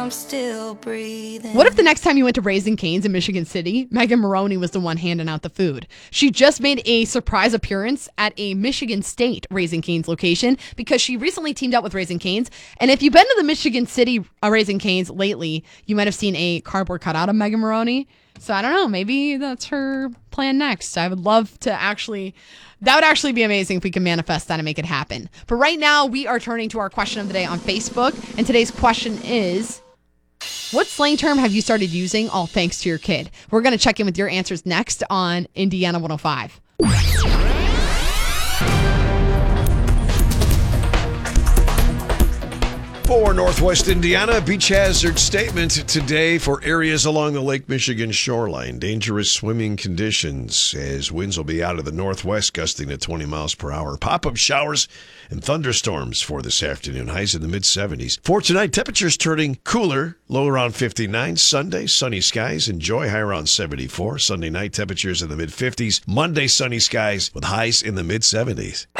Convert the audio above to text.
I'm still breathing. What if the next time you went to Raising Cane's in Michigan City, Megan Maroney was the one handing out the food? She just made a surprise appearance at a Michigan State Raising Cane's location because she recently teamed up with Raising Cane's. And if you've been to the Michigan City Raising Cane's lately, you might have seen a cardboard cutout of Megan Maroney. So I don't know, maybe that's her plan next. I would love to that would actually be amazing if we can manifest that and make it happen. But right now, we are turning to our question of the day on Facebook. And today's question is, what slang term have you started using all thanks to your kid? We're going to check in with your answers next on Indiana 105. For Northwest Indiana, beach hazard statement today for areas along the Lake Michigan shoreline. Dangerous swimming conditions as winds will be out of the northwest, gusting to 20 miles per hour. Pop-up showers and thunderstorms for this afternoon. Highs in the mid-70s. For tonight, temperatures turning cooler, low around 59. Sunday, sunny skies. Enjoy, high around 74. Sunday night, temperatures in the mid-50s. Monday, sunny skies with highs in the mid-70s.